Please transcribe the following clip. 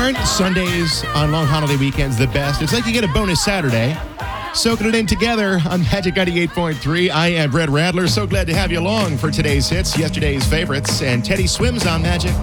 Aren't Sundays on long holiday weekends the best? It's like you get a bonus Saturday. Soaking it in together on Magic 98.3. I am Brett Radler. So glad to have you along for today's hits, yesterday's favorites. And Teddy swims on Magic